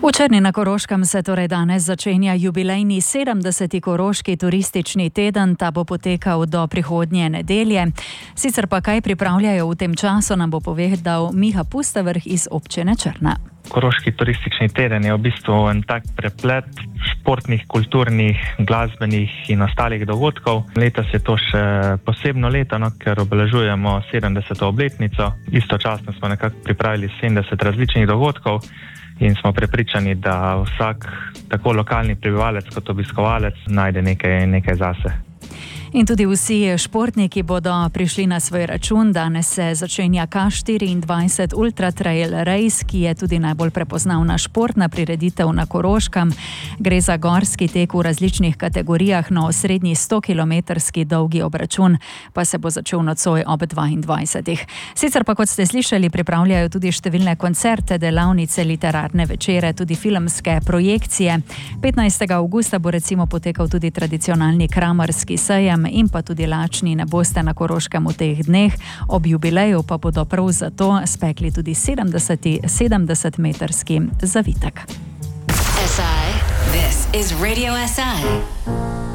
V Črni na Koroškem se torej danes začenja jubilejni 70. Koroški turistični teden, ta bo potekal do prihodnje nedelje. Sicer pa kaj pripravljajo v tem času, nam bo povedal Miha Pustavrh iz občine Črna. Koroški turistični teden je v bistvu en tak preplet športnih, kulturnih, glasbenih in ostalih dogodkov. Letos je to še posebno leto, ker obeležujemo 70. obletnico. Istočasno smo nekako pripravili 70 različnih dogodkov in smo prepričani, da vsak, tako lokalni prebivalec kot obiskovalec, najde nekaj zase. In tudi vsi športniki bodo prišli na svoj račun. Danes se začenja K24 Ultra Trail Race, ki je tudi najbolj prepoznavna športna prireditev na Koroškem. Gre za gorski tek v različnih kategorijah, no osrednji 100-kilometrski dolgi obračun pa se bo začel nocoj ob 22. Sicer pa, kot ste slišali, pripravljajo tudi številne koncerte, delavnice, literarne večere, tudi filmske projekcije. 15. avgusta bo recimo potekal tudi tradicionalni kramarski sejem in pa tudi lačni ne boste na Koroškem v teh dneh. Ob jubileju pa bodo prav zato spekli tudi 70-metrski zavitek. SI, this is Radio SI.